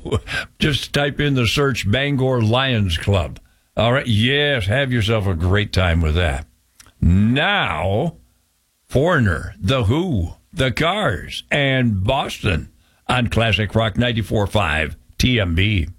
Just type in the search Bangor Lions Club. All right. Yes, have yourself a great time with that. Now, Foreigner, The Who, The Cars, and Boston on Classic Rock 94.5 TMB.